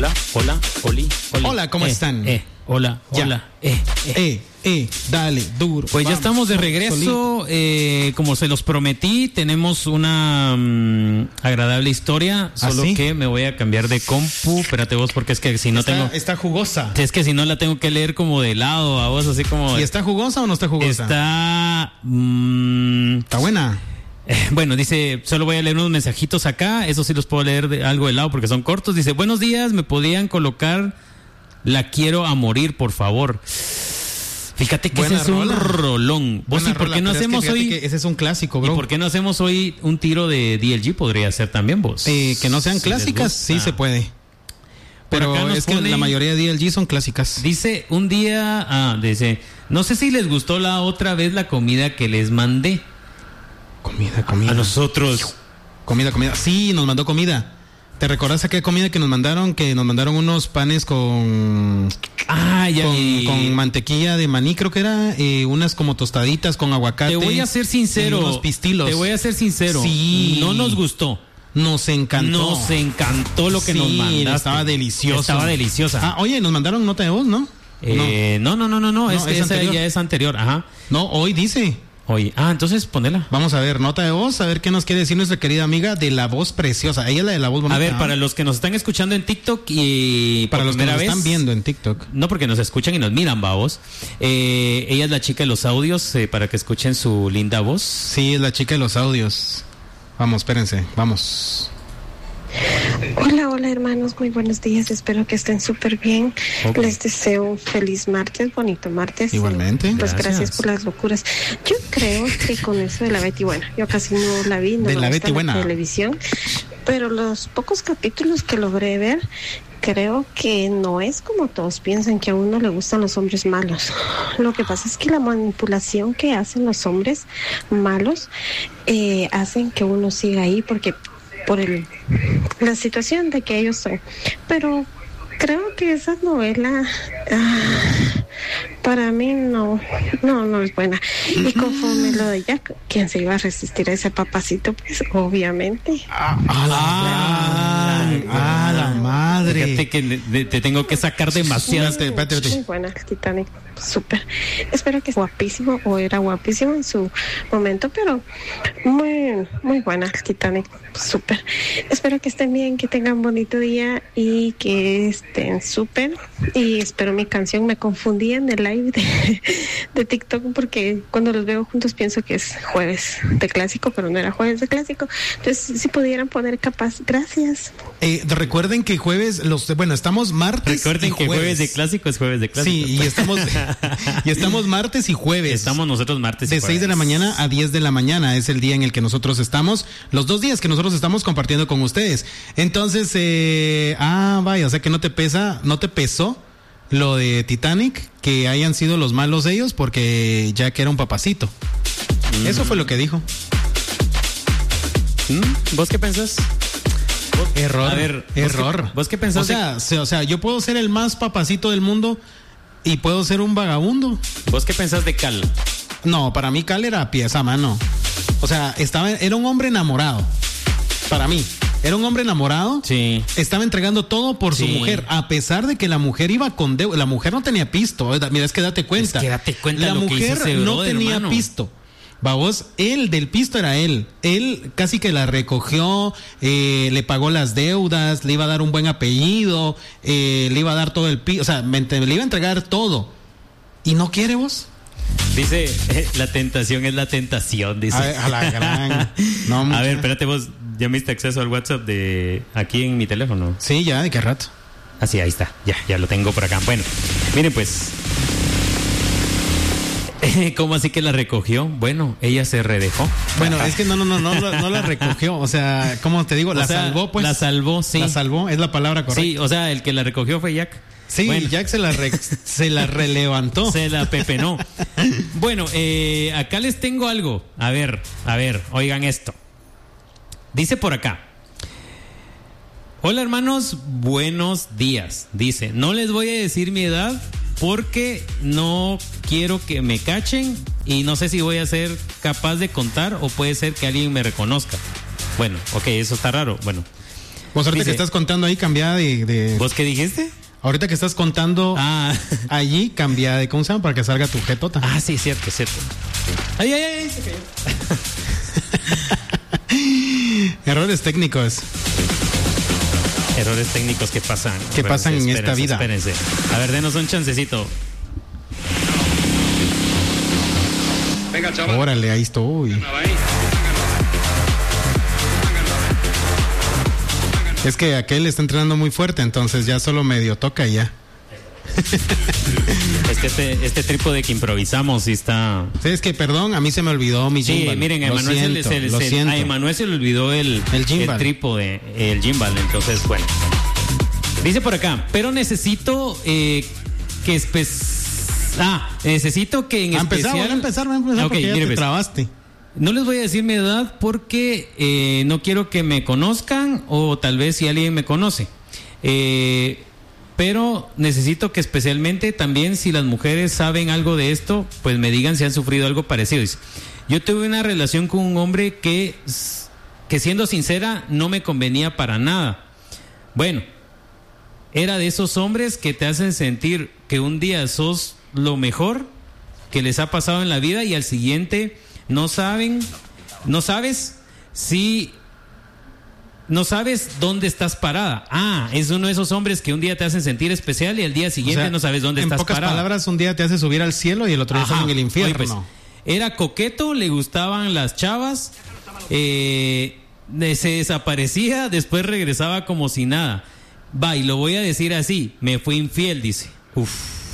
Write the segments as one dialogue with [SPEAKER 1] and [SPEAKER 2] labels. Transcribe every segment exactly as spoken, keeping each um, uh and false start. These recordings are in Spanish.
[SPEAKER 1] Hola, hola, Oli, Oli.
[SPEAKER 2] Hola, ¿cómo
[SPEAKER 1] eh,
[SPEAKER 2] están?
[SPEAKER 1] Eh, hola,
[SPEAKER 2] Ya.
[SPEAKER 1] hola, eh, eh.
[SPEAKER 2] Eh, eh, dale, duro.
[SPEAKER 1] Pues ya
[SPEAKER 2] Vamos,
[SPEAKER 1] estamos de
[SPEAKER 2] solito.
[SPEAKER 1] regreso, eh, como se los prometí, tenemos una mm, agradable historia, solo
[SPEAKER 2] sí?
[SPEAKER 1] que me voy a cambiar de compu, espérate vos, porque es que si no
[SPEAKER 2] está,
[SPEAKER 1] tengo,
[SPEAKER 2] está jugosa.
[SPEAKER 1] es que si no la tengo que leer como de lado, a vos así como...
[SPEAKER 2] ¿Y está jugosa o no está jugosa?
[SPEAKER 1] Está... mm,
[SPEAKER 2] Está buena.
[SPEAKER 1] Eh, Bueno, dice, solo voy a leer unos mensajitos acá, eso sí los puedo leer de algo de lado porque son cortos. Dice, buenos días, me podían colocar La quiero a morir, por favor. Fíjate que
[SPEAKER 2] Buena
[SPEAKER 1] ese es un
[SPEAKER 2] rola.
[SPEAKER 1] rolón. ¿Vos
[SPEAKER 2] Buena
[SPEAKER 1] y por
[SPEAKER 2] rola,
[SPEAKER 1] qué no
[SPEAKER 2] pero es que
[SPEAKER 1] hacemos
[SPEAKER 2] fíjate
[SPEAKER 1] hoy?
[SPEAKER 2] que ese es un clásico,
[SPEAKER 1] ¿Y
[SPEAKER 2] bro.
[SPEAKER 1] por qué no hacemos hoy un tiro de D L G? Podría ser también vos.
[SPEAKER 2] Eh, que no sean
[SPEAKER 1] Si les
[SPEAKER 2] clásicas,
[SPEAKER 1] gusta.
[SPEAKER 2] sí se puede. Pero
[SPEAKER 1] acá nos
[SPEAKER 2] es que
[SPEAKER 1] pone-
[SPEAKER 2] la mayoría de D L G son clásicas.
[SPEAKER 1] Dice, un día, ah, dice, no sé si les gustó la otra vez la comida que les mandé.
[SPEAKER 2] Comida, comida.
[SPEAKER 1] A nosotros.
[SPEAKER 2] Comida, comida. Sí, nos mandó comida. ¿Te recordás aquella comida que nos mandaron? Que nos mandaron unos panes con...
[SPEAKER 1] Ah, ya.
[SPEAKER 2] con,
[SPEAKER 1] y-
[SPEAKER 2] con mantequilla de maní, creo que era. eh, unas como tostaditas con aguacate.
[SPEAKER 1] Te voy a ser sincero.
[SPEAKER 2] y unos pistilos.
[SPEAKER 1] Te voy a ser sincero.
[SPEAKER 2] Sí.
[SPEAKER 1] No nos gustó.
[SPEAKER 2] Nos encantó.
[SPEAKER 1] Nos encantó lo que
[SPEAKER 2] Sí,
[SPEAKER 1] nos mandaste.
[SPEAKER 2] estaba delicioso.
[SPEAKER 1] Estaba deliciosa.
[SPEAKER 2] Ah, oye, nos mandaron nota de voz, ¿no?
[SPEAKER 1] Eh, no, no, no, no, no.
[SPEAKER 2] No,
[SPEAKER 1] es que
[SPEAKER 2] es
[SPEAKER 1] esa
[SPEAKER 2] anterior.
[SPEAKER 1] ya es anterior. Ajá.
[SPEAKER 2] No, hoy dice.
[SPEAKER 1] Oye, ah, entonces ponela.
[SPEAKER 2] Vamos a ver, nota de voz, a ver qué nos quiere decir nuestra querida amiga de la voz preciosa. Ella es la de la voz bonita.
[SPEAKER 1] A ver,
[SPEAKER 2] ¿no?
[SPEAKER 1] para los que nos están escuchando en TikTok y
[SPEAKER 2] Para
[SPEAKER 1] por
[SPEAKER 2] los que
[SPEAKER 1] primera
[SPEAKER 2] nos
[SPEAKER 1] vez,
[SPEAKER 2] están viendo en TikTok.
[SPEAKER 1] no porque nos escuchan y nos miran, babos. Eh, ella es la chica de los audios, eh, para que escuchen su linda voz.
[SPEAKER 2] Sí, es la chica de los audios. Vamos, espérense, vamos.
[SPEAKER 3] Hola, hola hermanos, muy buenos días, espero que estén súper bien.
[SPEAKER 1] Ok.
[SPEAKER 3] Les deseo un feliz martes, bonito martes.
[SPEAKER 2] Igualmente.
[SPEAKER 3] Pues
[SPEAKER 1] Gracias.
[SPEAKER 3] gracias. por las locuras. Yo creo que con eso de la Betty Buena, yo casi no la vi, no
[SPEAKER 2] De
[SPEAKER 3] me
[SPEAKER 2] la
[SPEAKER 3] gusta
[SPEAKER 2] Betty Buena.
[SPEAKER 3] televisión, pero los pocos capítulos que logré ver, creo que no es como todos piensan que a uno le gustan los hombres malos. Lo que pasa es que la manipulación que hacen los hombres malos eh, hacen que uno siga ahí porque por el, la situación de que ellos son. Pero creo que esa novela ah, para mí no, no, no es buena. Y conforme lo de Jack, ¿quién se iba a resistir a ese papacito? Pues obviamente.
[SPEAKER 2] Ah, a la, a la madre.
[SPEAKER 1] Fíjate que de- de- te tengo que sacar demasiadas.
[SPEAKER 2] Espérate, espérate, espérate.
[SPEAKER 3] Muy buena, Titanic, súper. Espero que sea guapísimo o era guapísimo en su momento, pero muy, muy buena, Titanic, súper. Espero que estén bien, que tengan bonito día y que estén súper. Y espero mi canción, me confundí en el live de, de TikTok porque cuando los veo juntos pienso que es jueves de clásico, pero no era jueves de clásico. Entonces, si pudieran poner capaz, gracias.
[SPEAKER 2] Eh, recuerden que jueves, los bueno, estamos martes.
[SPEAKER 1] Recuerden
[SPEAKER 2] y
[SPEAKER 1] que jueves de clásico es jueves de clásico.
[SPEAKER 2] Sí, y estamos, y estamos martes y jueves.
[SPEAKER 1] Estamos nosotros martes y
[SPEAKER 2] De seis de la
[SPEAKER 1] jueves.
[SPEAKER 2] mañana a diez de la mañana es el día en el que nosotros estamos, los dos días que nosotros estamos compartiendo con ustedes. Entonces, eh, ah, vaya, o sea que no te pesa, no te pesó lo de Titanic, que hayan sido los malos ellos, porque Jack era un papacito.
[SPEAKER 1] Mm.
[SPEAKER 2] Eso fue lo que dijo.
[SPEAKER 1] ¿Mm? ¿Vos qué pensás?
[SPEAKER 2] Error.
[SPEAKER 1] A ver, ¿vos
[SPEAKER 2] error.
[SPEAKER 1] qué- vos qué pensás
[SPEAKER 2] O sea, se- o sea, yo puedo ser el más papacito del mundo y puedo ser un vagabundo.
[SPEAKER 1] ¿Vos qué pensás de Cal?
[SPEAKER 2] No, para mí Cal era pieza a mano. O sea, estaba, era un hombre enamorado. Para mí. Era un hombre enamorado.
[SPEAKER 1] Sí.
[SPEAKER 2] Estaba entregando todo por su
[SPEAKER 1] Sí.
[SPEAKER 2] mujer, a pesar de que la mujer iba con deuda. La mujer no tenía pisto. Mira, es que date cuenta.
[SPEAKER 1] Es que date cuenta
[SPEAKER 2] La
[SPEAKER 1] lo que hizo
[SPEAKER 2] mujer
[SPEAKER 1] ese
[SPEAKER 2] no
[SPEAKER 1] brother,
[SPEAKER 2] tenía
[SPEAKER 1] mano.
[SPEAKER 2] pisto. Vamos, él del pisto era él. Él casi que la recogió, eh, le pagó las deudas, le iba a dar un buen apellido, eh, le iba a dar todo el pisto, o sea, me ent- le iba a entregar todo. ¿Y no quiere vos?
[SPEAKER 1] Dice, eh, la tentación es la tentación, dice.
[SPEAKER 2] A, a la gran. No,
[SPEAKER 1] a
[SPEAKER 2] mucha-
[SPEAKER 1] ver, espérate, vos ya me diste acceso al WhatsApp de aquí en mi teléfono.
[SPEAKER 2] Sí, ya, ¿de qué rato?
[SPEAKER 1] Ah, sí, ahí está. Ya, ya lo tengo por acá. Bueno, miren pues. ¿Cómo así que la recogió? Bueno, ella se redejó.
[SPEAKER 2] Bueno, es que no, no, no, no, no, no la recogió. O sea, ¿cómo te digo?
[SPEAKER 1] O
[SPEAKER 2] La
[SPEAKER 1] sea,
[SPEAKER 2] salvó, pues.
[SPEAKER 1] La salvó, sí.
[SPEAKER 2] La salvó, es la palabra correcta.
[SPEAKER 1] Sí, o sea, el que la recogió fue Jack.
[SPEAKER 2] Sí,
[SPEAKER 1] Bueno.
[SPEAKER 2] Jack se la, re- se la relevantó.
[SPEAKER 1] Se la pepenó. Bueno, eh, acá les tengo algo. A ver, a ver, oigan esto. Dice por acá. Hola hermanos, buenos días. Dice, no les voy a decir mi edad porque no quiero que me cachen y no sé si voy a ser capaz de contar o puede ser que alguien me reconozca. Bueno, ok, eso está raro. Bueno,
[SPEAKER 2] Vos ahorita
[SPEAKER 1] Dice,
[SPEAKER 2] que estás contando ahí, cambia de, de...
[SPEAKER 1] ¿Vos qué dijiste?
[SPEAKER 2] Ahorita que estás contando
[SPEAKER 1] Ah,
[SPEAKER 2] allí, cambia de... ¿Cómo se llama? Para que salga tu jetota.
[SPEAKER 1] ah sí, cierto, cierto. Ay, ay, ay, se cayó.
[SPEAKER 2] Errores técnicos.
[SPEAKER 1] Errores técnicos que pasan.
[SPEAKER 2] Que pasan en esta vida.
[SPEAKER 1] Espérense. A ver, denos un chancecito.
[SPEAKER 4] Venga, chaval.
[SPEAKER 2] Órale, ahí estoy. Es que aquel está entrenando muy fuerte, entonces ya solo medio toca y ya.
[SPEAKER 1] Es que este, este trípode que improvisamos sí está...
[SPEAKER 2] Sí, es que, perdón, a mí se me olvidó mi
[SPEAKER 1] Sí,
[SPEAKER 2] gimbal.
[SPEAKER 1] miren, a
[SPEAKER 2] Lo
[SPEAKER 1] Emanuel se le-
[SPEAKER 2] siento,
[SPEAKER 1] se le-
[SPEAKER 2] lo
[SPEAKER 1] se-
[SPEAKER 2] siento.
[SPEAKER 1] a Emanuel se le olvidó el,
[SPEAKER 2] El gimbal.
[SPEAKER 1] trípode, el gimbal, entonces, bueno. Dice por acá, pero necesito eh, que... Espe ah, necesito que en
[SPEAKER 2] A empezar,
[SPEAKER 1] especial...
[SPEAKER 2] voy a empezar, voy a empezar
[SPEAKER 1] Ok,
[SPEAKER 2] porque ya
[SPEAKER 1] mire,
[SPEAKER 2] te
[SPEAKER 1] pues,
[SPEAKER 2] trabaste.
[SPEAKER 1] no les voy a decir mi edad porque eh, no quiero que me conozcan o tal vez si alguien me conoce. Eh, pero necesito que especialmente también si las mujeres saben algo de esto, pues me digan si han sufrido algo parecido. Dice, yo tuve una relación con un hombre que, que siendo sincera no me convenía para nada. Bueno, era de esos hombres que te hacen sentir que un día sos lo mejor que les ha pasado en la vida y al siguiente no saben, no sabes si, no sabes dónde estás parada. Ah, es uno de esos hombres que un día te hacen sentir especial y al día siguiente
[SPEAKER 2] O sea,
[SPEAKER 1] no sabes dónde
[SPEAKER 2] en
[SPEAKER 1] estás
[SPEAKER 2] pocas
[SPEAKER 1] parada.
[SPEAKER 2] palabras, un día te hace subir al cielo y el otro día
[SPEAKER 1] Ajá.
[SPEAKER 2] estás en el infierno.
[SPEAKER 1] Oye, pues, era coqueto, le gustaban las chavas, eh, se desaparecía, después regresaba como si nada. Va, y lo voy a decir así, me fue infiel, dice. Uf.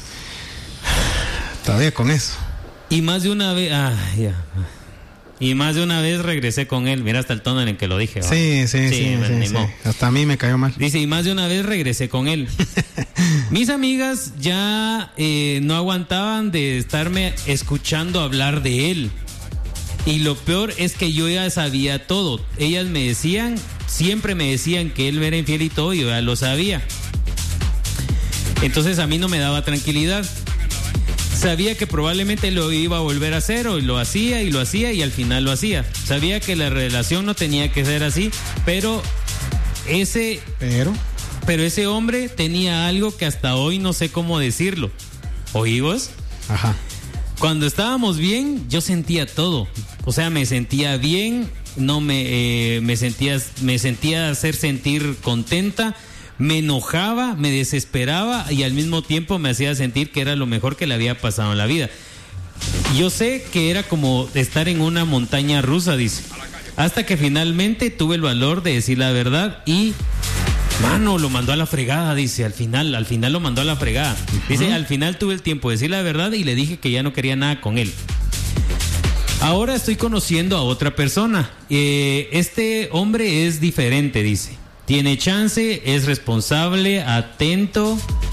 [SPEAKER 2] Todavía con eso.
[SPEAKER 1] Y más de una vez, ah, ya. Y más de una vez regresé con él. Mira hasta el tono en el que lo dije. ¿va?
[SPEAKER 2] Sí, sí, sí, sí,
[SPEAKER 1] me
[SPEAKER 2] sí.
[SPEAKER 1] animó.
[SPEAKER 2] Hasta a mí me cayó mal.
[SPEAKER 1] Dice, y más de una vez regresé con él. Mis amigas ya eh, no aguantaban de estarme escuchando hablar de él. Y lo peor es que yo ya sabía todo. Ellas me decían, siempre me decían que él era infiel y todo, y yo ya lo sabía. Entonces a mí no me daba tranquilidad. Sabía que probablemente lo iba a volver a hacer, o lo hacía y lo hacía y al final lo hacía. Sabía que la relación no tenía que ser así, pero ese,
[SPEAKER 2] Pero...
[SPEAKER 1] pero ese hombre tenía algo que hasta hoy no sé cómo decirlo. ¿Oí vos?
[SPEAKER 2] Ajá.
[SPEAKER 1] Cuando estábamos bien, yo sentía todo. O sea, me sentía bien, no me, eh, me sentía, me sentía hacer sentir contenta. Me enojaba, me desesperaba y al mismo tiempo me hacía sentir que era lo mejor que le había pasado en la vida. Yo sé que era como estar en una montaña rusa, dice. Hasta que finalmente tuve el valor de decir la verdad y, mano, lo mandó a la fregada, dice. Al final, al final lo mandó a la fregada. Dice, al final tuve el tiempo de decir la verdad y le dije que ya no quería nada con él. Ahora estoy conociendo a otra persona. Eh, este hombre es diferente, dice. Tiene chance, es responsable, atento.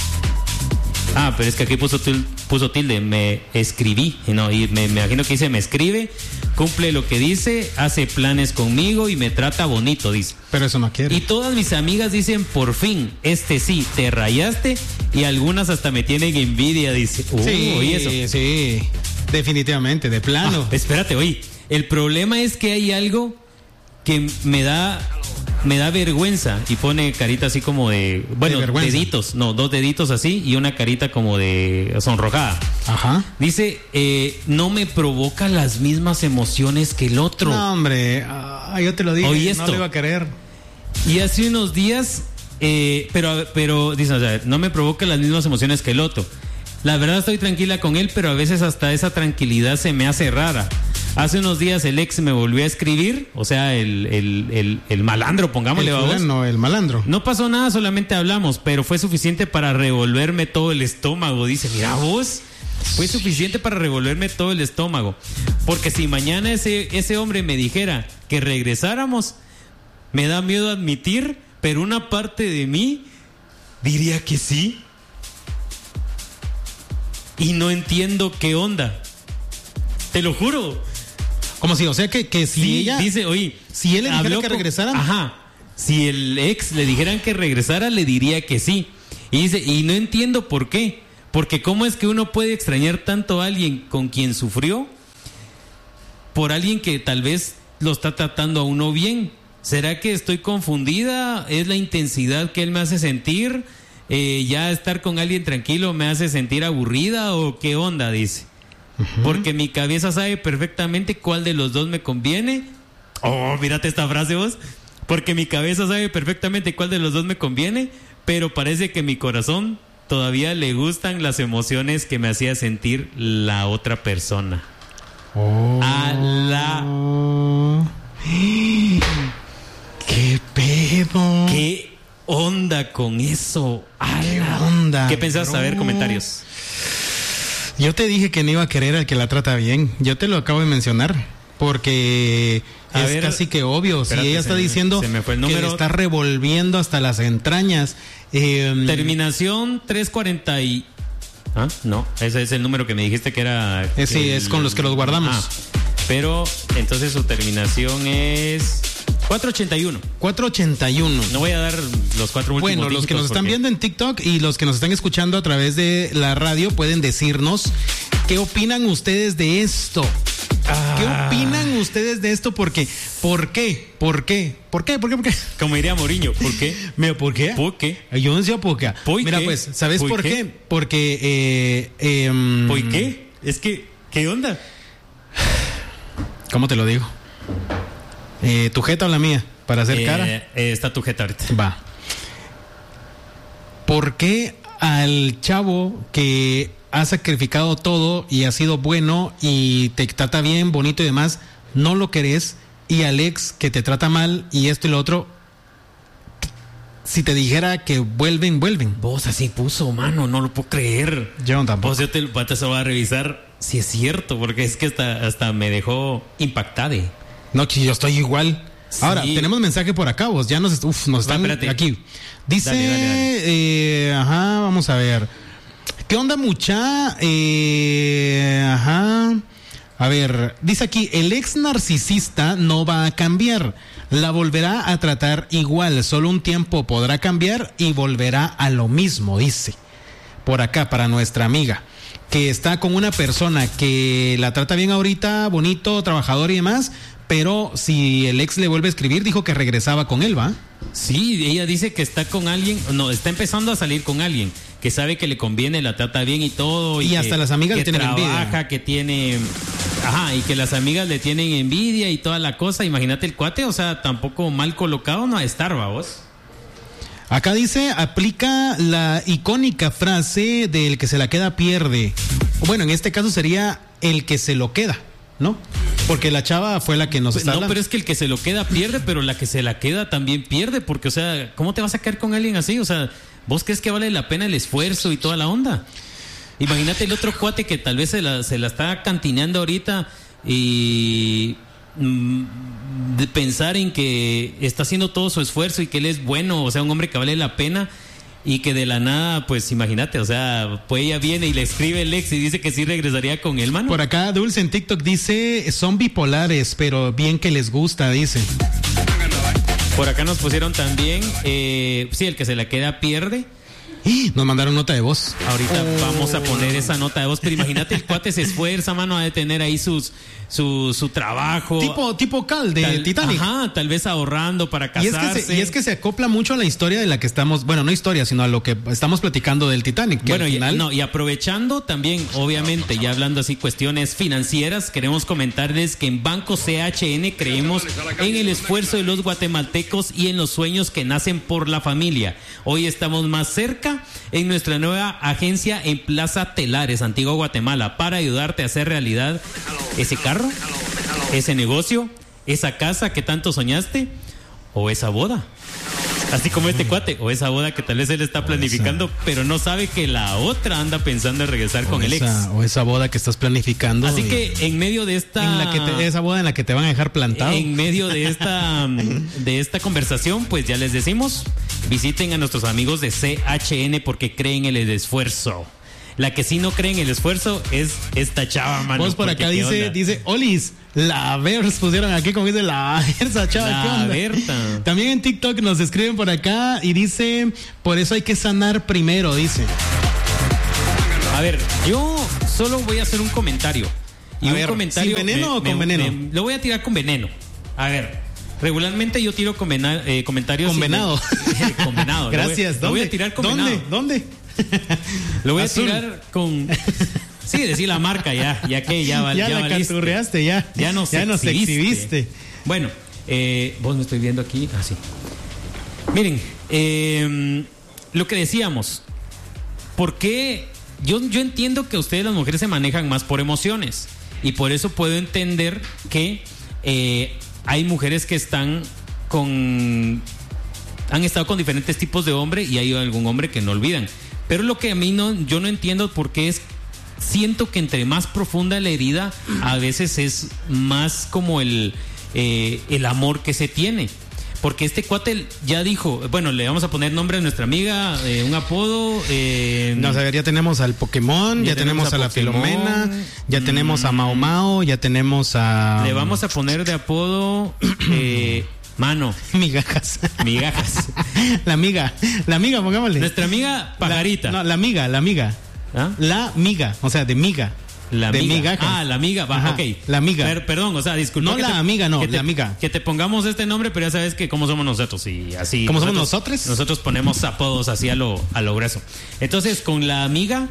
[SPEAKER 1] Ah, pero es que aquí puso, puso tilde, me escribí, ¿no? Y me, me imagino que dice, me escribe, cumple lo que dice, hace planes conmigo y me trata bonito, dice.
[SPEAKER 2] Pero eso no quiere.
[SPEAKER 1] Y todas mis amigas dicen, por fin, este sí, te rayaste, y algunas hasta me tienen envidia, dice. Uh,
[SPEAKER 2] sí,
[SPEAKER 1] oye eso.
[SPEAKER 2] sí. Definitivamente, de plano.
[SPEAKER 1] Ah, espérate, oye, el problema es que hay algo que me da... me da vergüenza y pone carita así como de, bueno,
[SPEAKER 2] de
[SPEAKER 1] deditos, no, dos deditos así y una carita como de sonrojada.
[SPEAKER 2] Ajá.
[SPEAKER 1] Dice, eh, no me provoca las mismas emociones que el otro.
[SPEAKER 2] No, hombre, ah, yo te lo dije,
[SPEAKER 1] Oye,
[SPEAKER 2] no
[SPEAKER 1] esto.
[SPEAKER 2] lo iba a querer.
[SPEAKER 1] Y hace unos días, eh, pero, pero, dice, o sea, no me provoca las mismas emociones que el otro. La verdad estoy tranquila con él, pero a veces hasta esa tranquilidad se me hace rara. Hace unos días el ex me volvió a escribir, o sea, el, el, el, el malandro, pongámosle,
[SPEAKER 2] El
[SPEAKER 1] vamos.
[SPEAKER 2] fulano, el malandro.
[SPEAKER 1] No pasó nada, solamente hablamos, pero fue suficiente para revolverme todo el estómago. Dice, mira vos, fue suficiente para revolverme todo el estómago. Porque si mañana ese, ese hombre me dijera que regresáramos, me da miedo admitir, pero una parte de mí diría que sí. Y no entiendo qué onda. Te lo juro.
[SPEAKER 2] Como si, o sea, que, que si
[SPEAKER 1] Sí,
[SPEAKER 2] ella...
[SPEAKER 1] dice, oye,
[SPEAKER 2] si él le dijera
[SPEAKER 1] habló
[SPEAKER 2] que
[SPEAKER 1] con-
[SPEAKER 2] regresaran.
[SPEAKER 1] Ajá. Si el ex le dijeran que regresara, le diría que sí. Y dice, y no entiendo por qué. Porque cómo es que uno puede extrañar tanto a alguien con quien sufrió por alguien que tal vez lo está tratando a uno bien. ¿Será que estoy confundida? ¿Es la intensidad que él me hace sentir? Eh, ¿Ya estar con alguien tranquilo me hace sentir aburrida o qué onda? Dice. Uh-huh. Porque mi cabeza sabe perfectamente cuál de los dos me conviene. Oh, mírate esta frase vos. Porque mi cabeza sabe perfectamente cuál de los dos me conviene, pero parece que mi corazón todavía le gustan las emociones que me hacía sentir la otra persona.
[SPEAKER 2] Oh.
[SPEAKER 1] A la...
[SPEAKER 2] ¡Qué pedo!
[SPEAKER 1] ¿Qué onda con eso? A
[SPEAKER 2] ¿Qué
[SPEAKER 1] la...
[SPEAKER 2] onda?
[SPEAKER 1] ¿Qué pensás?
[SPEAKER 2] Bro.
[SPEAKER 1] A ver, comentarios.
[SPEAKER 2] Yo te dije que no iba a querer al que la trata bien. Yo te lo acabo de mencionar. Porque
[SPEAKER 1] a
[SPEAKER 2] es
[SPEAKER 1] ver,
[SPEAKER 2] casi que obvio.
[SPEAKER 1] espérate,
[SPEAKER 2] si ella está
[SPEAKER 1] se me,
[SPEAKER 2] diciendo
[SPEAKER 1] se me fue el
[SPEAKER 2] que
[SPEAKER 1] número.
[SPEAKER 2] le está revolviendo hasta las entrañas. Eh,
[SPEAKER 1] Terminación trescientos cuarenta y... ¿Ah? No, ese es el número que me dijiste que era...
[SPEAKER 2] Eh, sí,
[SPEAKER 1] el...
[SPEAKER 2] es con los que los guardamos.
[SPEAKER 1] Ah, pero entonces su terminación es... cuatrocientos ochenta y uno.
[SPEAKER 2] cuatrocientos ochenta y uno.
[SPEAKER 1] No voy a dar los cuatro últimos.
[SPEAKER 2] Bueno, los que nos están
[SPEAKER 1] porque...
[SPEAKER 2] viendo en TikTok y los que nos están escuchando a través de la radio pueden decirnos qué opinan ustedes de esto.
[SPEAKER 1] Ah.
[SPEAKER 2] ¿Qué opinan ustedes de esto? Porque, ¿por qué? ¿Por qué? ¿Por qué? ¿Por qué? ¿Por qué?
[SPEAKER 1] Como diría Mourinho, ¿por qué?
[SPEAKER 2] Mira, ¿por qué?
[SPEAKER 1] ¿Por qué?
[SPEAKER 2] Yo no decía por qué.
[SPEAKER 1] ¿Por
[SPEAKER 2] Mira,
[SPEAKER 1] qué?
[SPEAKER 2] pues, ¿sabes
[SPEAKER 1] ¿Por
[SPEAKER 2] por
[SPEAKER 1] qué?
[SPEAKER 2] qué? Porque, eh, eh,
[SPEAKER 1] ¿Por qué? Es que, ¿qué onda?
[SPEAKER 2] ¿Cómo te lo digo? Eh, ¿Tu jeta o la mía? Para hacer
[SPEAKER 1] Eh,
[SPEAKER 2] cara.
[SPEAKER 1] eh, está tu jeta ahorita.
[SPEAKER 2] Va. ¿Por qué al chavo que ha sacrificado todo y ha sido bueno y te trata bien, bonito y demás, no lo querés? Y al ex que te trata mal y esto y lo otro, si te dijera que vuelven, vuelven.
[SPEAKER 1] Vos así puso, mano, no lo puedo creer.
[SPEAKER 2] Yo tampoco.
[SPEAKER 1] Vos yo te, te se va a revisar si es cierto, porque es que hasta, hasta me dejó impactade.
[SPEAKER 2] No, que yo estoy igual.
[SPEAKER 1] Sí.
[SPEAKER 2] Ahora, tenemos mensaje por acá, vos. Ya nos, uf, nos están
[SPEAKER 1] espérate.
[SPEAKER 2] aquí. Dice,
[SPEAKER 1] Dale, dale, dale.
[SPEAKER 2] Eh, ajá, vamos a ver. ¿Qué onda, mucha? Eh, ajá. A ver, dice aquí, el ex narcisista no va a cambiar. La volverá a tratar igual. Solo un tiempo podrá cambiar y volverá a lo mismo, dice. Por acá, para nuestra amiga, que está con una persona que la trata bien ahorita, bonito, trabajador y demás, pero si el ex le vuelve a escribir, dijo que regresaba con él, ¿va?
[SPEAKER 1] Sí, ella dice que está con alguien, no, está empezando a salir con alguien que sabe que le conviene, la trata bien y todo. Y,
[SPEAKER 2] y
[SPEAKER 1] que,
[SPEAKER 2] hasta las amigas
[SPEAKER 1] que
[SPEAKER 2] le tienen
[SPEAKER 1] trabaja,
[SPEAKER 2] envidia.
[SPEAKER 1] que tiene... Ajá, y que las amigas le tienen envidia y toda la cosa. Imagínate el cuate, o sea, tampoco mal colocado no a estar, ¿va vos?
[SPEAKER 2] Acá dice, aplica la icónica frase del que se la queda pierde. Bueno, en este caso sería el que se lo queda, ¿no? Porque la chava fue la que nos está
[SPEAKER 1] No,
[SPEAKER 2] hablando.
[SPEAKER 1] pero es que el que se lo queda pierde, pero la que se la queda también pierde, porque, o sea, ¿cómo te vas a caer con alguien así? O sea, ¿vos crees que vale la pena el esfuerzo y toda la onda? Imagínate el otro cuate que tal vez se la, se la está cantineando ahorita y mm, de pensar en que está haciendo todo su esfuerzo y que él es bueno, o sea, un hombre que vale la pena. Y que de la nada, pues imagínate, o sea, pues ella viene y le escribe el ex y dice que sí regresaría con él, mano.
[SPEAKER 2] Por acá, Dulce en TikTok dice, son bipolares, pero bien que les gusta, dice.
[SPEAKER 1] Por acá nos pusieron también, eh, sí, el que se la queda pierde.
[SPEAKER 2] Nos mandaron nota de voz.
[SPEAKER 1] Ahorita oh. vamos a poner esa nota de voz, pero imagínate, el cuate se esfuerza, mano, a de tener ahí sus, su, su trabajo.
[SPEAKER 2] Tipo, tipo Cal de
[SPEAKER 1] tal,
[SPEAKER 2] Titanic.
[SPEAKER 1] Ajá, tal vez ahorrando para
[SPEAKER 2] Y es,
[SPEAKER 1] casarse.
[SPEAKER 2] que se, y es que se acopla mucho a la historia de la que estamos, bueno, no historia, sino a lo que estamos platicando del Titanic. Que
[SPEAKER 1] bueno,
[SPEAKER 2] al final...
[SPEAKER 1] y, no, y aprovechando también, obviamente, ya hablando así cuestiones financieras, queremos comentarles que en Banco C H N creemos en el esfuerzo de los guatemaltecos y en los sueños que nacen por la familia. Hoy estamos más cerca en nuestra nueva agencia en Plaza Telares, Antigua Guatemala, para ayudarte a hacer realidad ese carro, ese negocio, esa casa que tanto soñaste o esa boda. Así como este cuate, o esa boda que tal vez él está planificando, pero no sabe que la otra anda pensando en regresar con el ex.
[SPEAKER 2] O esa boda que estás planificando.
[SPEAKER 1] Así que en medio de esta...
[SPEAKER 2] En la que te, esa boda en la que te van a dejar plantado.
[SPEAKER 1] En medio de esta, de esta conversación, pues ya les decimos, visiten a nuestros amigos de C H N porque creen en el esfuerzo. La que sí no cree en el esfuerzo es esta chava, mano.
[SPEAKER 2] Vos por acá dice, dice, Olis, la Vers pusieron aquí como dice la Versa, chava,
[SPEAKER 1] la
[SPEAKER 2] ¿qué onda?
[SPEAKER 1] Berta.
[SPEAKER 2] También en TikTok nos escriben por acá y dice, por eso hay que sanar primero, dice.
[SPEAKER 1] A ver, yo solo voy a hacer un comentario. Y
[SPEAKER 2] a
[SPEAKER 1] un
[SPEAKER 2] ver,
[SPEAKER 1] comentario.
[SPEAKER 2] ¿sin veneno
[SPEAKER 1] me,
[SPEAKER 2] o con
[SPEAKER 1] me,
[SPEAKER 2] veneno?
[SPEAKER 1] Me, lo voy a tirar con veneno. A ver, Regularmente yo tiro convena, eh, comentarios.
[SPEAKER 2] Con venado.
[SPEAKER 1] Me... con venado.
[SPEAKER 2] Gracias.
[SPEAKER 1] Lo voy, lo voy a tirar con
[SPEAKER 2] ¿Dónde?
[SPEAKER 1] venado.
[SPEAKER 2] ¿Dónde?
[SPEAKER 1] Lo voy
[SPEAKER 2] Azul.
[SPEAKER 1] a tirar con. Sí, decir la marca ya, ya que ya va,
[SPEAKER 2] ya,
[SPEAKER 1] ya
[SPEAKER 2] la
[SPEAKER 1] valiste.
[SPEAKER 2] canturreaste, ya.
[SPEAKER 1] Ya nos
[SPEAKER 2] ya nos
[SPEAKER 1] exhibiste.
[SPEAKER 2] exhibiste.
[SPEAKER 1] Bueno, eh, vos me estoy viendo aquí, así. Miren, eh, lo que decíamos, ¿por qué? Yo, yo entiendo que ustedes las mujeres se manejan más por emociones y por eso puedo entender que eh, hay mujeres que están con, han estado con diferentes tipos de hombre y hay algún hombre que no olvidan. Pero lo que a mí no, yo no entiendo por qué es, siento que entre más profunda la herida, a veces es más como el, eh, el amor que se tiene. Porque este cuate ya dijo, bueno, le vamos a poner nombre a nuestra amiga, eh, un apodo. Eh,
[SPEAKER 2] no, o sea, ya tenemos al Pokémon, ya, ya tenemos, tenemos a, a la Filomena, ya mm, tenemos a Mao Mao, ya tenemos a...
[SPEAKER 1] Le vamos a poner de apodo... eh, Mano.
[SPEAKER 2] Migajas.
[SPEAKER 1] Migajas.
[SPEAKER 2] La amiga. La amiga, pongámosle.
[SPEAKER 1] Nuestra amiga Pajarita.
[SPEAKER 2] La, no, la amiga, la amiga.
[SPEAKER 1] ¿Ah?
[SPEAKER 2] La miga, o sea, de miga.
[SPEAKER 1] La
[SPEAKER 2] de
[SPEAKER 1] amiga.
[SPEAKER 2] Migajas.
[SPEAKER 1] Ah, la amiga, va,
[SPEAKER 2] Ajá,
[SPEAKER 1] ok.
[SPEAKER 2] La amiga.
[SPEAKER 1] Per, perdón, o sea, disculpa.
[SPEAKER 2] No la
[SPEAKER 1] te,
[SPEAKER 2] amiga, no,
[SPEAKER 1] te,
[SPEAKER 2] la amiga.
[SPEAKER 1] Que te pongamos este nombre, pero ya sabes que cómo somos nosotros y así.
[SPEAKER 2] ¿Cómo somos
[SPEAKER 1] nosotros?
[SPEAKER 2] nosotros?
[SPEAKER 1] Nosotros ponemos apodos así a lo, a lo grueso. Entonces, con la amiga,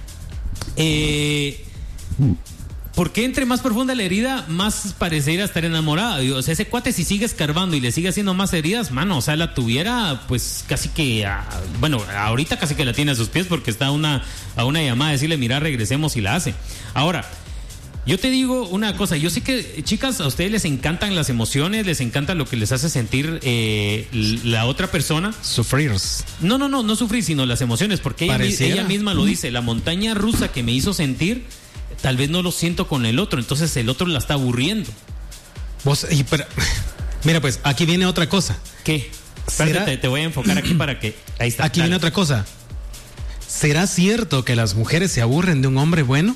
[SPEAKER 1] eh... ¿por qué entre más profunda la herida, más parecería estar enamorada? O sea, ese cuate si sigue escarbando y le sigue haciendo más heridas, mano, o sea, la tuviera pues casi que, a, bueno, ahorita casi que la tiene a sus pies porque está a una, a una llamada a decirle, mira, regresemos y la hace. Ahora, yo te digo una cosa, yo sé que, chicas, a ustedes les encantan las emociones, les encanta lo que les hace sentir eh, la otra persona.
[SPEAKER 2] Sufrir.
[SPEAKER 1] No, no, no, no sufrir, sino las emociones, porque ella, ella misma lo dice, la montaña rusa que me hizo sentir... tal vez no lo siento con el otro, entonces el otro la está aburriendo.
[SPEAKER 2] Vos, y pero, mira, pues aquí viene otra cosa.
[SPEAKER 1] ¿Qué? Espérate, te, te voy a enfocar aquí para que... Ahí está.
[SPEAKER 2] Aquí dale. Viene otra cosa. ¿Será cierto que las mujeres se aburren de un hombre bueno?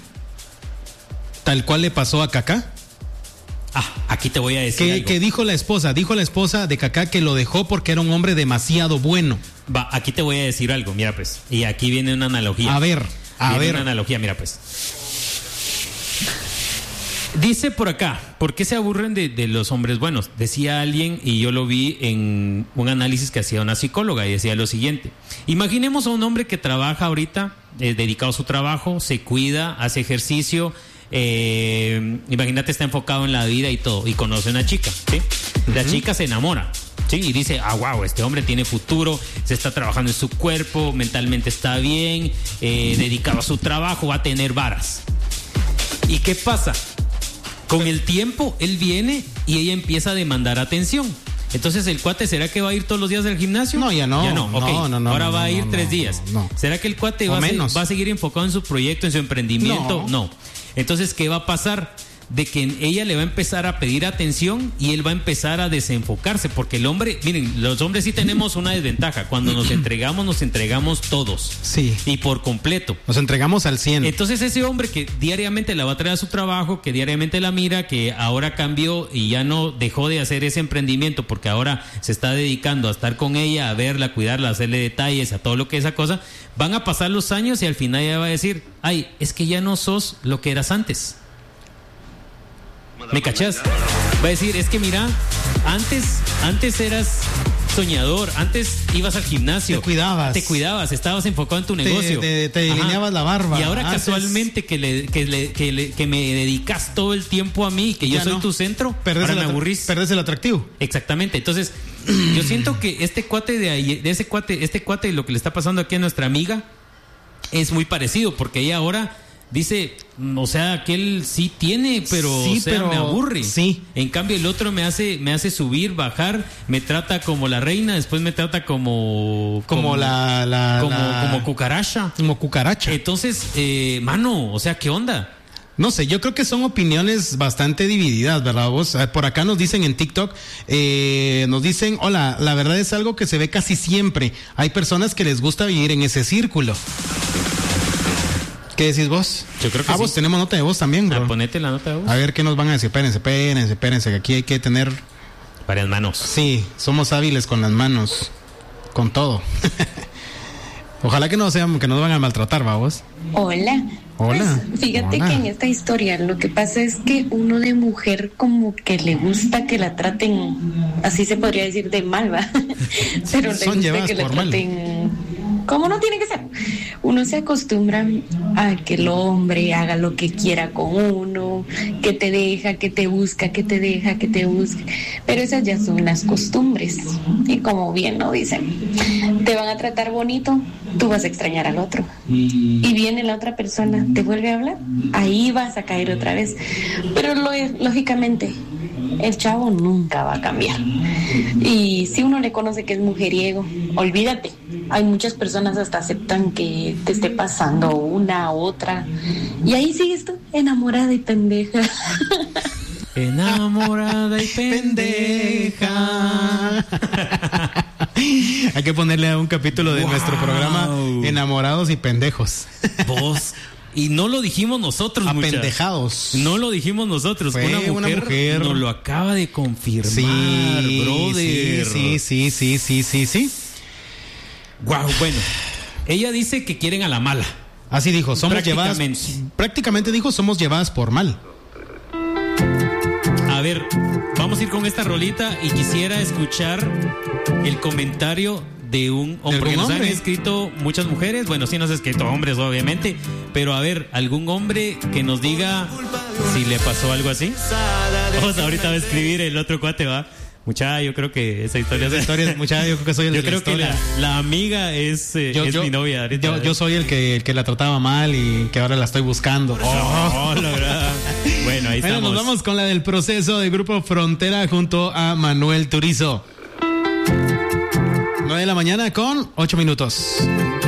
[SPEAKER 2] Tal cual le pasó a Kaká.
[SPEAKER 1] Ah, aquí te voy a decir
[SPEAKER 2] ¿Qué,
[SPEAKER 1] algo.
[SPEAKER 2] ¿Qué dijo la esposa? Dijo la esposa de Kaká que lo dejó porque era un hombre demasiado bueno.
[SPEAKER 1] Va, aquí te voy a decir algo, mira pues. Y aquí viene una analogía.
[SPEAKER 2] A ver, a
[SPEAKER 1] viene
[SPEAKER 2] ver.
[SPEAKER 1] una analogía, mira pues. Dice por acá, ¿por qué se aburren de, de los hombres buenos? Decía alguien, y yo lo vi en un análisis que hacía una psicóloga, y decía lo siguiente. Imaginemos a un hombre que trabaja ahorita, eh, dedicado a su trabajo, se cuida, hace ejercicio, eh, imagínate, está enfocado en la vida y todo, y conoce a una chica, ¿sí? La uh-huh. chica se enamora, ¿sí? Y dice, ah, wow, este hombre tiene futuro, se está trabajando en su cuerpo, mentalmente está bien, eh, dedicado a su trabajo, va a tener varas. ¿Y qué pasa? Con el tiempo, él viene y ella empieza a demandar atención. Entonces, ¿el cuate será que va a ir todos los días al gimnasio?
[SPEAKER 2] No, ya no.
[SPEAKER 1] Ya no, okay.
[SPEAKER 2] no, no, no
[SPEAKER 1] Ahora
[SPEAKER 2] no,
[SPEAKER 1] va a ir
[SPEAKER 2] no,
[SPEAKER 1] tres
[SPEAKER 2] no,
[SPEAKER 1] días.
[SPEAKER 2] No, no.
[SPEAKER 1] ¿Será que el cuate va a, ser, va a seguir enfocado en su proyecto, en su emprendimiento? No. no. Entonces, ¿qué va a pasar? De que ella le va a empezar a pedir atención y él va a empezar a desenfocarse, porque el hombre, miren, los hombres sí tenemos una desventaja, cuando nos entregamos, nos entregamos todos.
[SPEAKER 2] Sí.
[SPEAKER 1] Y por completo.
[SPEAKER 2] Nos entregamos al cien.
[SPEAKER 1] Entonces ese hombre que diariamente la va a traer a su trabajo, que diariamente la mira, que ahora cambió y ya no dejó de hacer ese emprendimiento porque ahora se está dedicando a estar con ella, a verla, a cuidarla, a hacerle detalles, a todo lo que es esa cosa, van a pasar los años y al final ella va a decir, ay, es que ya no sos lo que eras antes. ¿Me cachás? Va a decir, es que mira, antes, antes eras soñador, antes ibas al gimnasio.
[SPEAKER 2] Te cuidabas.
[SPEAKER 1] Te cuidabas, estabas enfocado en tu negocio.
[SPEAKER 2] Te, te, te delineabas la barba.
[SPEAKER 1] Y ahora
[SPEAKER 2] antes...
[SPEAKER 1] casualmente que, le, que, le, que, le, que me dedicas todo el tiempo a mí, que yo ya soy no. tu centro,
[SPEAKER 2] perdés
[SPEAKER 1] ahora
[SPEAKER 2] el
[SPEAKER 1] me aburrís.
[SPEAKER 2] Perdés el atractivo.
[SPEAKER 1] Exactamente, entonces yo siento que este cuate de ahí, de ese cuate, este cuate, lo que le está pasando aquí a nuestra amiga es muy parecido, porque ella ahora... dice, o sea, que él sí tiene, pero,
[SPEAKER 2] sí,
[SPEAKER 1] o sea,
[SPEAKER 2] pero
[SPEAKER 1] me aburre.
[SPEAKER 2] Sí.
[SPEAKER 1] En cambio, el otro me hace, me hace subir, bajar, me trata como la reina, después me trata como...
[SPEAKER 2] Como, como la, la,
[SPEAKER 1] como,
[SPEAKER 2] la...
[SPEAKER 1] como cucaracha.
[SPEAKER 2] Como cucaracha.
[SPEAKER 1] Entonces, eh, mano, o sea, ¿qué onda?
[SPEAKER 2] No sé, yo creo que son opiniones bastante divididas, ¿verdad vos? Por acá nos dicen en TikTok, eh, nos dicen, hola, la verdad es algo que se ve casi siempre. Hay personas que les gusta vivir en ese círculo. ¿Qué decís vos?
[SPEAKER 1] Yo creo que
[SPEAKER 2] ah,
[SPEAKER 1] sí.
[SPEAKER 2] vos tenemos nota de voz también, bro.
[SPEAKER 1] Ah, ponete la nota de voz.
[SPEAKER 2] A ver qué nos van a decir. Espérense, espérense, espérense, que aquí hay que tener...
[SPEAKER 1] varias manos.
[SPEAKER 2] Sí, somos hábiles con las manos. Con todo. Ojalá que no sean, que no nos van a maltratar, vamos.
[SPEAKER 5] Hola.
[SPEAKER 2] Hola.
[SPEAKER 5] Pues, fíjate
[SPEAKER 2] Hola.
[SPEAKER 5] que en esta historia lo que pasa es que uno de mujer como que le gusta que la traten, así se podría decir, de mal, ¿va? Pero le
[SPEAKER 2] Son
[SPEAKER 5] gusta
[SPEAKER 2] llevadas
[SPEAKER 5] que la
[SPEAKER 2] por mal.
[SPEAKER 5] traten como no tiene que ser. Uno se acostumbra a que el hombre haga lo que quiera con uno, que te deja, que te busca, que te deja, que te busca. Pero esas ya son las costumbres. Y como bien lo dicen, te van a tratar bonito, tú vas a extrañar al otro. Y viene la otra persona, te vuelve a hablar, ahí vas a caer otra vez. Pero lo, lógicamente, el chavo nunca va a cambiar. Y si uno le conoce que es mujeriego, olvídate. Hay muchas personas hasta aceptan que te esté pasando una, otra. Y ahí sigues tú, enamorada y pendeja.
[SPEAKER 1] Enamorada y pendeja.
[SPEAKER 2] Hay que ponerle a un capítulo de
[SPEAKER 1] Wow.
[SPEAKER 2] nuestro programa Enamorados y Pendejos.
[SPEAKER 1] Vos. Y no lo dijimos nosotros, mucha.
[SPEAKER 2] Apendejados.
[SPEAKER 1] No lo dijimos nosotros.
[SPEAKER 2] Fue
[SPEAKER 1] una, mujer
[SPEAKER 2] una mujer.
[SPEAKER 1] nos lo acaba de confirmar,
[SPEAKER 2] Sí,
[SPEAKER 1] brother.
[SPEAKER 2] sí, sí, sí, sí, sí, sí.
[SPEAKER 1] Wow, bueno. Ella dice que quieren a la mala.
[SPEAKER 2] Así dijo, somos llevadas.
[SPEAKER 1] Prácticamente.
[SPEAKER 2] Prácticamente dijo, somos llevadas por mal.
[SPEAKER 1] A ver, vamos a ir con esta rolita y quisiera escuchar el comentario de un hombre. Porque nos han
[SPEAKER 2] hombre?
[SPEAKER 1] escrito muchas mujeres, bueno, sí nos han escrito hombres, obviamente, pero a ver, algún hombre que nos diga si le pasó algo así. Vamos, ahorita va a escribir el otro cuate, va. Mucha, yo creo que esa historia...
[SPEAKER 2] Esa historia es mucha, yo creo que soy el
[SPEAKER 1] Yo
[SPEAKER 2] de la
[SPEAKER 1] creo que
[SPEAKER 2] historia.
[SPEAKER 1] la, la amiga es, eh,
[SPEAKER 2] Yo,
[SPEAKER 1] es
[SPEAKER 2] yo-
[SPEAKER 1] mi novia. Ahorita.
[SPEAKER 2] yo, yo soy el que, el que la trataba mal y que ahora la estoy buscando.
[SPEAKER 1] Oh, la verdad. Bueno, ahí
[SPEAKER 2] Bueno,
[SPEAKER 1] estamos.
[SPEAKER 2] nos vamos con la del proceso del Grupo Frontera junto a Manuel Turizo. nueve de la mañana con ocho minutos.